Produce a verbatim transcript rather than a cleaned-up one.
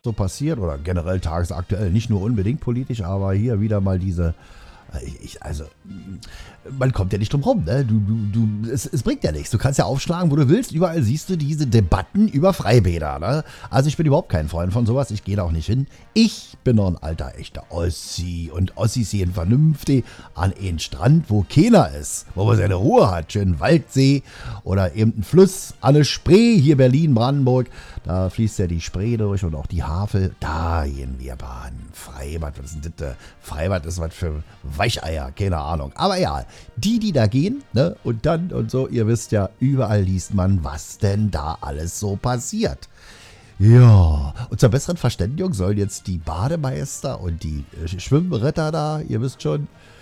so passiert oder generell tagesaktuell, nicht nur unbedingt politisch, aber hier wieder mal diese, ich, also, man kommt ja nicht drum rum, ne? Du, du, du, es, es bringt ja nichts. Du kannst ja aufschlagen, wo du willst. Überall siehst du diese Debatten über Freibäder, ne? Also ich bin überhaupt kein Freund von sowas. Ich gehe da auch nicht hin. Ich bin noch ein alter, echter Ossi. Und Ossis sehen vernünftig an einen Strand, wo keiner ist. Wo man seine Ruhe hat. Schön Waldsee oder eben ein Fluss an der Spree. Hier Berlin, Brandenburg. Da fließt ja die Spree durch und auch die Havel. Da gehen wir baden. Freibad, was ist denn das? Freibad ist was für Weicheier, keine Ahnung. Aber ja, die, die da gehen, ne, und dann und so, ihr wisst ja, überall liest man, was denn da alles so passiert. Ja, und zur besseren Verständigung sollen jetzt die Bademeister und die äh, Schwimmritter da, ihr wisst schon,